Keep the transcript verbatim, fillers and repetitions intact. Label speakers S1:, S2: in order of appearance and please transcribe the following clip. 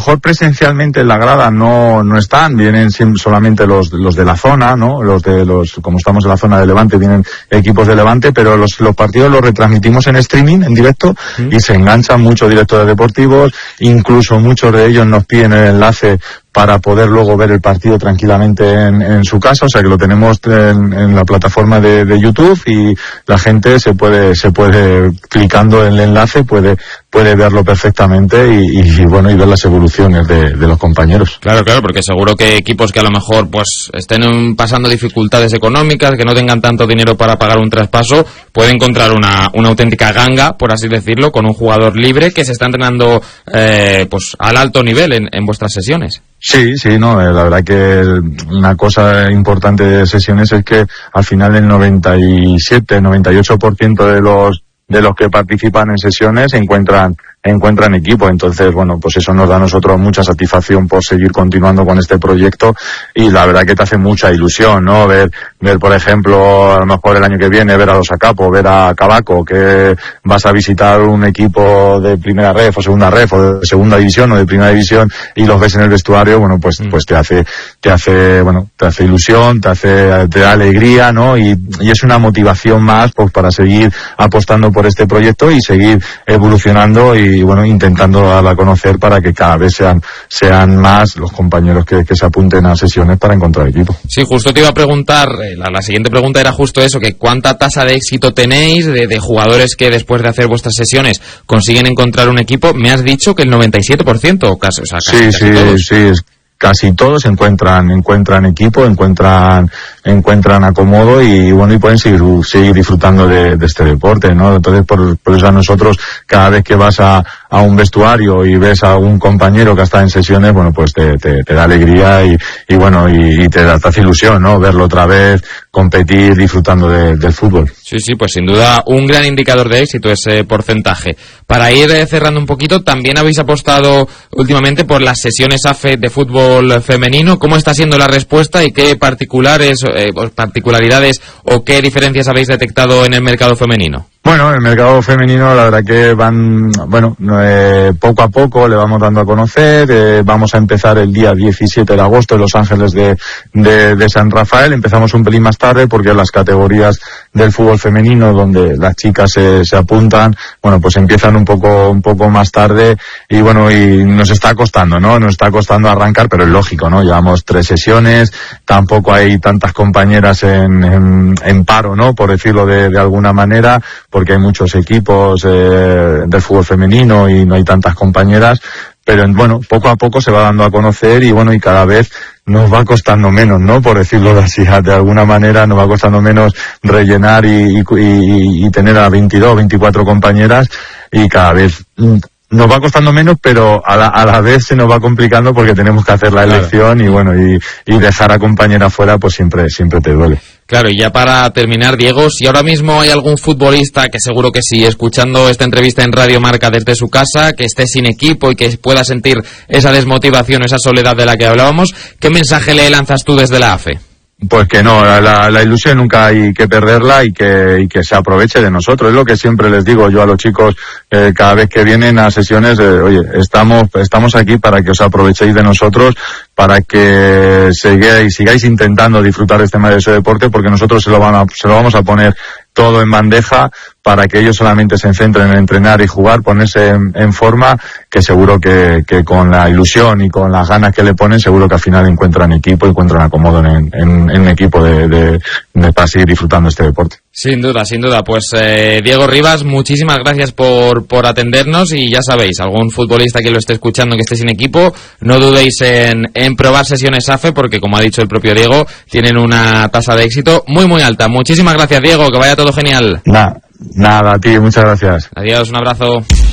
S1: mejor presencialmente en la grada no no están, vienen solamente los los de la zona, ¿no? Los de los, como estamos en la zona de Levante, vienen equipos de Levante, pero los los partidos los retransmitimos en streaming, en directo, ¿Mm? y se enganchan muchos directores deportivos, incluso muchos de ellos nos piden el enlace para poder luego ver el partido tranquilamente en, en su casa, o sea que lo tenemos en, en la plataforma de, de YouTube, y la gente se puede se puede clicando en el enlace puede puede verlo perfectamente y, y bueno y ver las evoluciones de, de los compañeros.
S2: Claro, claro, porque seguro que equipos que a lo mejor pues estén pasando dificultades económicas, que no tengan tanto dinero para pagar un traspaso, pueden encontrar una una auténtica ganga, por así decirlo, con un jugador libre que se está entrenando eh, pues al alto nivel en, en vuestras sesiones.
S1: Sí, sí, no, la verdad que una cosa importante de sesiones es que al final el noventa y siete, noventa y ocho por ciento de los de los que participan en sesiones encuentran encuentran equipo, entonces bueno, pues eso nos da a nosotros mucha satisfacción por seguir continuando con este proyecto, y la verdad que te hace mucha ilusión, ¿no? Ver, ver por ejemplo, a lo mejor el año que viene, ver a los Acapo, ver a Cabaco, que vas a visitar un equipo de primera ref o segunda ref o de segunda división o de primera división y los ves en el vestuario, bueno, pues, pues te hace, te hace, bueno, te hace ilusión, te hace, te da alegría, ¿no? Y, y es una motivación más, pues para seguir apostando por este proyecto y seguir evolucionando y y bueno, intentando darla a conocer para que cada vez sean sean más los compañeros que, que se apunten a sesiones para encontrar equipo.
S2: Sí, justo te iba a preguntar, la, la siguiente pregunta era justo eso, que ¿cuánta tasa de éxito tenéis de, de jugadores que después de hacer vuestras sesiones consiguen encontrar un equipo? Me has dicho que el noventa y siete por ciento, o casi, o sea, casi,
S1: sí,
S2: casi
S1: sí,
S2: todos.
S1: sí, es casi todos encuentran encuentran equipo, encuentran encuentran acomodo y bueno y pueden seguir seguir disfrutando de, de este deporte, ¿no? Entonces por, por eso a nosotros cada vez que vas a, a un vestuario y ves a un compañero que está en sesiones, bueno pues te, te, te da alegría y, y bueno y, y te, da, te hace ilusión, ¿no? Verlo otra vez, competir, disfrutando de, del fútbol.
S2: Sí, sí, pues sin duda un gran indicador de éxito ese porcentaje. Para ir cerrando un poquito, también habéis apostado últimamente por las sesiones A F E de fútbol femenino. ¿Cómo está siendo la respuesta y qué particulares, eh, particularidades o qué diferencias habéis detectado en el mercado femenino?
S1: Bueno, el mercado femenino, la verdad que van, bueno, eh, poco a poco le vamos dando a conocer. Eh, vamos a empezar el día diecisiete de agosto en Los Ángeles de, de, de San Rafael. Empezamos un pelín más tarde porque las categorías del fútbol femenino donde las chicas se, se apuntan, bueno, pues empiezan un poco, un poco más tarde y bueno, y nos está costando, ¿no? Nos está costando arrancar, pero es lógico, ¿no? Llevamos tres sesiones, tampoco hay tantas compañeras en, en, en paro, ¿no? Por decirlo de, de alguna manera, porque hay muchos equipos eh, del fútbol femenino y no hay tantas compañeras, pero bueno, poco a poco se va dando a conocer y bueno, y cada vez nos va costando menos, ¿no? Por decirlo así, de alguna manera nos va costando menos rellenar y, y, y, y tener a veintidós, veinticuatro compañeras y cada vez nos va costando menos, pero a la, a la vez se nos va complicando porque tenemos que hacer la elección, claro. y bueno, y, y dejar a compañera fuera pues siempre, siempre te duele.
S2: Claro, y ya para terminar, Diego, si ahora mismo hay algún futbolista, que seguro que sí, escuchando esta entrevista en Radio Marca desde su casa, que esté sin equipo y que pueda sentir esa desmotivación, esa soledad de la que hablábamos, ¿qué mensaje le lanzas tú desde la A F E?
S1: Pues que no, la, la ilusión nunca hay que perderla y que, y que se aproveche de nosotros. Es lo que siempre les digo yo a los chicos eh, cada vez que vienen a sesiones, eh, oye, estamos, estamos aquí para que os aprovechéis de nosotros, para que sigáis, sigáis intentando disfrutar de este maravilloso deporte, porque nosotros se lo, van a, se lo vamos a poner todo en bandeja para que ellos solamente se centren en entrenar y jugar, ponerse en, en forma, que seguro que, que con la ilusión y con las ganas que le ponen, seguro que al final encuentran equipo, encuentran acomodo en, en, en un equipo de, de, de para seguir disfrutando este deporte.
S2: Sin duda, sin duda. Pues eh, Diego Rivas, muchísimas gracias por, por atendernos y ya sabéis, algún futbolista que lo esté escuchando que esté sin equipo, no dudéis en, en probar sesiones A F E porque, como ha dicho el propio Diego, tienen una tasa de éxito muy muy alta. Muchísimas gracias, Diego, que vaya todo genial.
S1: Nah, nada, a ti, muchas gracias.
S2: Adiós, un abrazo.